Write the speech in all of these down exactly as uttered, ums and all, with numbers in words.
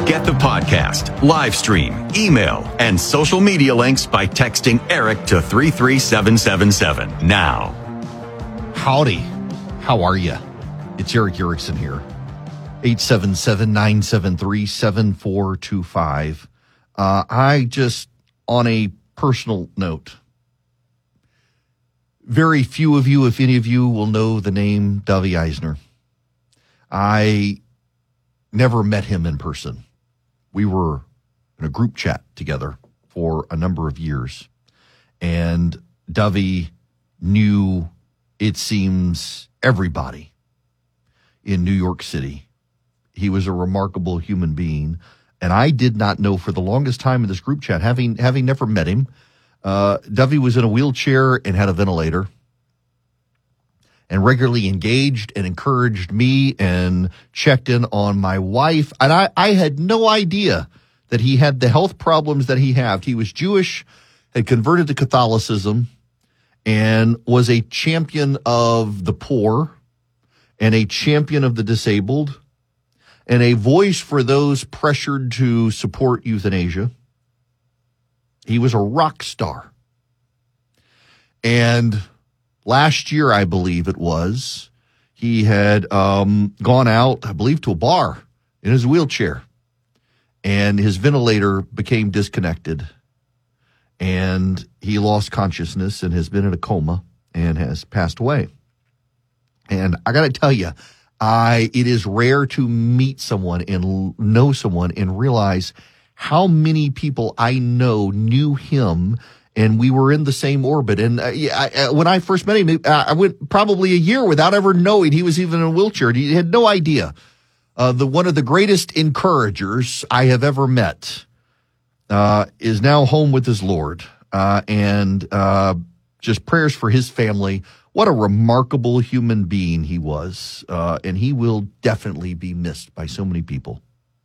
Get the podcast, live stream, email, and social media links by texting Eric to three three seven seven seven now. Howdy. How are you? It's Eric Erickson here. eight seven seven, nine seven three, seven four two five. Uh, I just, on a personal note, very few of you, if any of you, will know the name Dovey Eisner. I never met him in person. We were in a group chat together for a number of years, and Dovey knew, it seems, everybody in New York City. He was a remarkable human being, and I did not know for the longest time in this group chat, having having never met him. Uh, Dovey was in a wheelchair and had a ventilator, and regularly engaged and encouraged me and checked in on my wife. And I, I had no idea that he had the health problems that he had. He was Jewish, had converted to Catholicism, and was a champion of the poor and a champion of the disabled and a voice for those pressured to support euthanasia. He was a rock star. And last year, I believe it was, he had um, gone out, I believe, to a bar in his wheelchair, and his ventilator became disconnected, and he lost consciousness and has been in a coma and has passed away. And I got to tell you, I it is rare to meet someone and know someone and realize how many people I know knew him, and we were in the same orbit. And uh, I, I, when I first met him, I went probably a year without ever knowing he was even in a wheelchair. He had no idea. Uh, the one of the greatest encouragers I have ever met uh, is now home with his Lord. Uh, and uh, just prayers for his family. What a remarkable human being he was. Uh, and he will definitely be missed by so many people.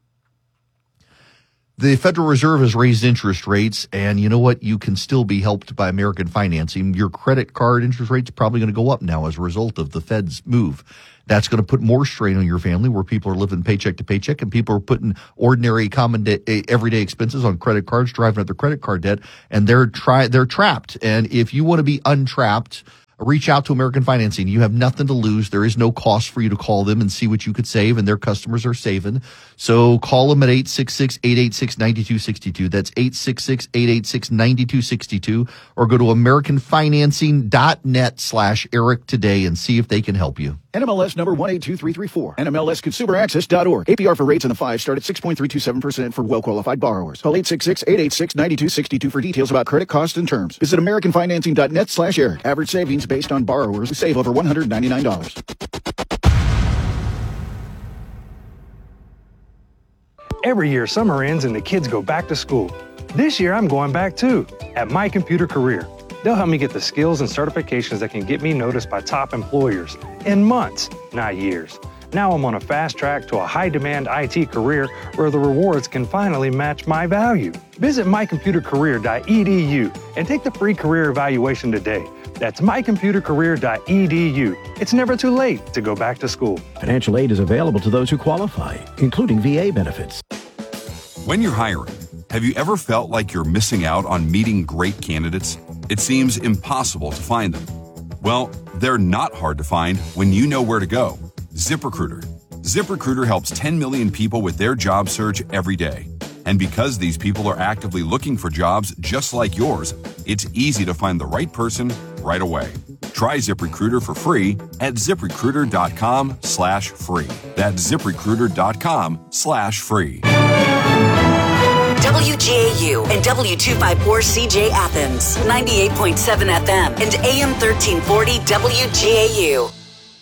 The Federal Reserve has raised interest rates, and you know what? You can still be helped by American financing. Your credit card interest rate's probably going to go up now as a result of the Fed's move. That's going to put more strain on your family, where people are living paycheck to paycheck, and people are putting ordinary, common, day, everyday expenses on credit cards, driving up their credit card debt, and they're try they're trapped. And if you want to be untrapped, reach out to American Financing. You have nothing to lose. There is no cost for you to call them and see what you could save, and their customers are saving. So call them at eight six six, eight eight six, nine two six two. That's eight six six, eight eight six, nine two six two. Or go to americanfinancing.net slash Eric today and see if they can help you. N M L S number one eight two three three four. N M L S consumer access dot org. A P R for rates in the five start at six point three two seven percent for well-qualified borrowers. Call eight six six, eight eight six, nine two six two for details about credit costs and terms. Visit americanfinancing.net slash Eric. Average savings based on borrowers who save over one hundred ninety-nine dollars. Every year, summer ends and the kids go back to school. This year, I'm going back too, at My Computer Career. They'll help me get the skills and certifications that can get me noticed by top employers in months, not years. Now I'm on a fast track to a high-demand I T career where the rewards can finally match my value. Visit my computer career dot e d u and take the free career evaluation today. That's my computer career dot e d u. It's never too late to go back to school. Financial aid is available to those who qualify, including V A benefits. When you're hiring, have you ever felt like you're missing out on meeting great candidates? It seems impossible to find them. Well, they're not hard to find when you know where to go. ZipRecruiter. ZipRecruiter helps ten million people with their job search every day. And because these people are actively looking for jobs just like yours, it's easy to find the right person right away. Try ZipRecruiter for free at ZipRecruiter.com slash free. That's ZipRecruiter.com slash free. W G A U and W two fifty-four C J Athens, ninety-eight point seven F M and A M thirteen forty W G A U.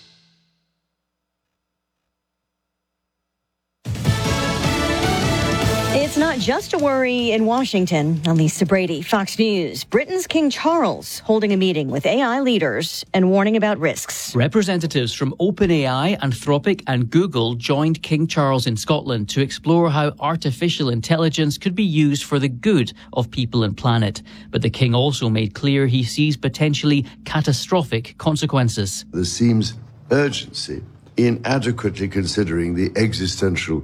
It's not just a worry in Washington. I'm Lisa Brady, Fox News. Britain's King Charles holding a meeting with A I leaders and warning about risks. Representatives from OpenAI, Anthropic and Google joined King Charles in Scotland to explore how artificial intelligence could be used for the good of people and planet. But the King also made clear he sees potentially catastrophic consequences. There seems urgency in adequately considering the existential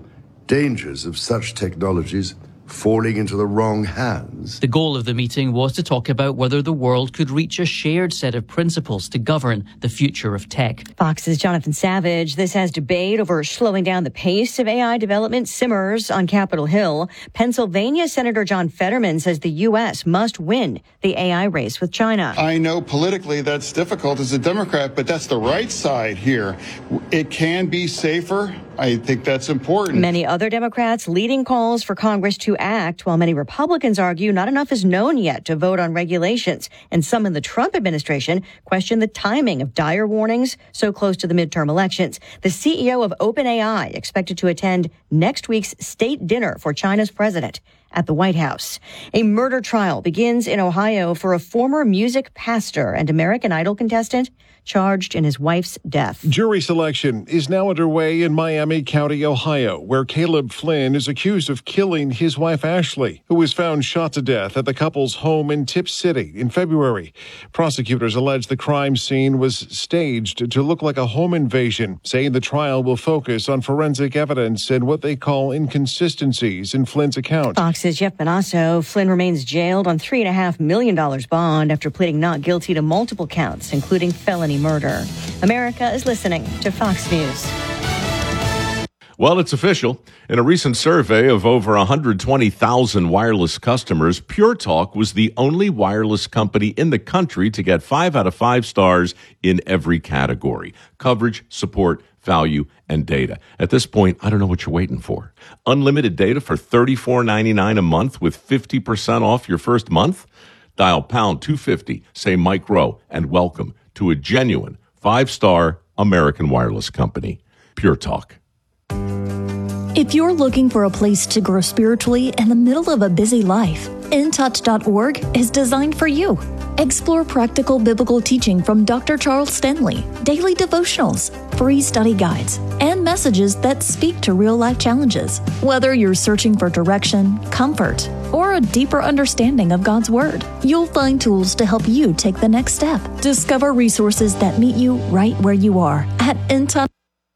dangers of such technologies falling into the wrong hands. The goal of the meeting was to talk about whether the world could reach a shared set of principles to govern the future of tech. Fox's Jonathan Savage. This has debate over slowing down the pace of A I development simmers on Capitol Hill. Pennsylvania Senator John Fetterman says the U S must win the A I race with China. I know politically that's difficult as a Democrat, but that's the right side here. It can be safer. I think that's important. Many other Democrats leading calls for Congress to act, while many Republicans argue not enough is known yet to vote on regulations. And some in the Trump administration question the timing of dire warnings so close to the midterm elections. The C E O of OpenAI expected to attend next week's state dinner for China's president at the White House. A murder trial begins in Ohio for a former music pastor and American Idol contestant charged in his wife's death. Jury selection is now underway in Miami County, Ohio, where Caleb Flynn is accused of killing his wife Ashley, who was found shot to death at the couple's home in Tip City in February. Prosecutors allege the crime scene was staged to look like a home invasion, saying the trial will focus on forensic evidence and what they call inconsistencies in Flynn's account. Fox's Jeff Benasso. Flynn remains jailed on three point five million dollars bond after pleading not guilty to multiple counts, including felony murder. America is listening to Fox News. Well, it's official. In a recent survey of over one hundred twenty thousand wireless customers, Pure Talk was the only wireless company in the country to get five out of five stars in every category: coverage, support, value, and data. At this point, I don't know what you're waiting for. Unlimited data for thirty-four ninety-nine a month with fifty percent off your first month? Dial pound two fifty, say Mike Rowe, and welcome to a genuine five-star American wireless company, Pure Talk. If you're looking for a place to grow spiritually in the middle of a busy life, in touch dot org is designed for you. Explore practical biblical teaching from Doctor Charles Stanley, daily devotionals, free study guides, and messages that speak to real-life challenges. Whether you're searching for direction, comfort, or a deeper understanding of God's Word, you'll find tools to help you take the next step. Discover resources that meet you right where you are at InTouch.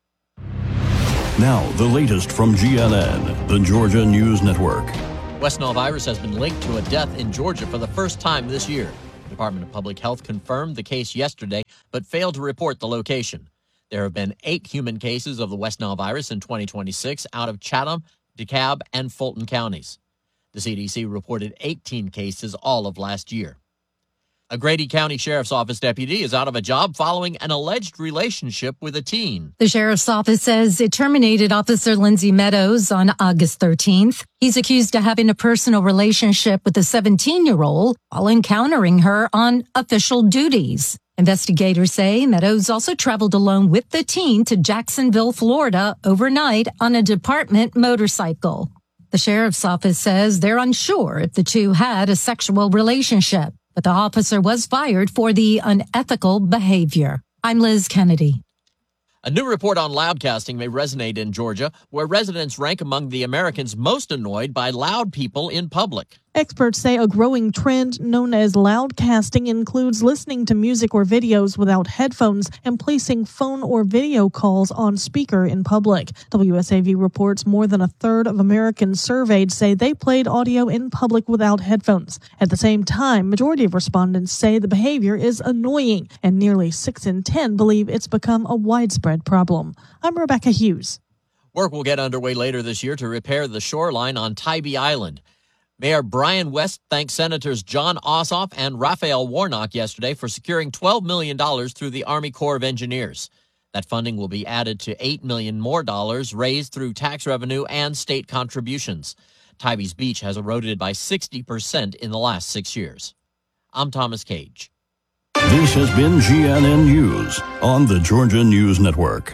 Now, the latest from G N N, the Georgia News Network. West Nile virus has been linked to a death in Georgia for the first time this year. The Department of Public Health confirmed the case yesterday, but failed to report the location. There have been eight human cases of the West Nile virus in twenty twenty-six out of Chatham, DeKalb, and Fulton counties. The C D C reported eighteen cases all of last year. A Grady County Sheriff's Office deputy is out of a job following an alleged relationship with a teen. The Sheriff's Office says it terminated Officer Lindsay Meadows on August thirteenth. He's accused of having a personal relationship with a seventeen-year-old while encountering her on official duties. Investigators say Meadows also traveled alone with the teen to Jacksonville, Florida, overnight on a department motorcycle. The Sheriff's Office says they're unsure if the two had a sexual relationship, but the officer was fired for the unethical behavior. I'm Liz Kennedy. A new report on loudcasting may resonate in Georgia, where residents rank among the Americans most annoyed by loud people in public. Experts say a growing trend known as loudcasting includes listening to music or videos without headphones and placing phone or video calls on speaker in public. W S A V reports more than a third of Americans surveyed say they played audio in public without headphones. At the same time, majority of respondents say the behavior is annoying, and nearly six in ten believe it's become a widespread problem. I'm Rebecca Hughes. Work will get underway later this year to repair the shoreline on Tybee Island. Mayor Brian West thanked Senators John Ossoff and Raphael Warnock yesterday for securing twelve million dollars through the Army Corps of Engineers. That funding will be added to eight million dollars more dollars raised through tax revenue and state contributions. Tybee's beach has eroded by sixty percent in the last six years. I'm Thomas Cage. This has been G N N News on the Georgia News Network.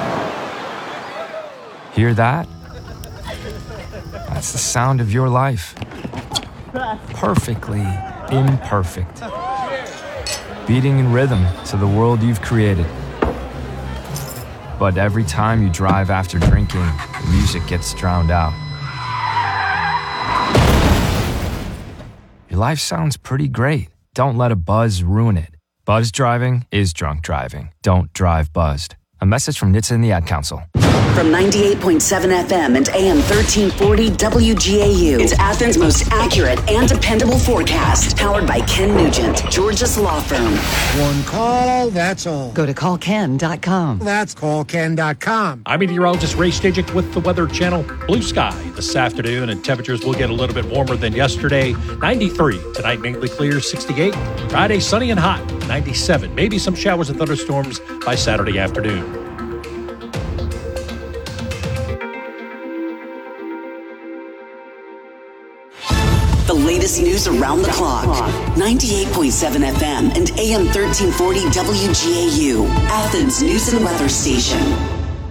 Hear that? That's the sound of your life. Perfectly imperfect. Beating in rhythm to the world you've created. But every time you drive after drinking, the music gets drowned out. Your life sounds pretty great. Don't let a buzz ruin it. Buzz driving is drunk driving. Don't drive buzzed. A message from N H T S A and the Ad Council. From ninety-eight point seven F M and A M thirteen forty W G A U. It's Athens' most accurate and dependable forecast. Powered by Ken Nugent, Georgia's law firm. One call, that's all. Go to call ken dot com. That's call ken dot com. I'm meteorologist Ray Stajic with the Weather Channel. Blue sky this afternoon, and temperatures will get a little bit warmer than yesterday. ninety-three. Tonight, mainly clear, sixty-eight. Friday, sunny and hot, ninety-seven. Maybe some showers and thunderstorms by Saturday afternoon. The latest news around the clock. ninety-eight point seven F M and A M thirteen forty W G A U. Athens News and Weather Station.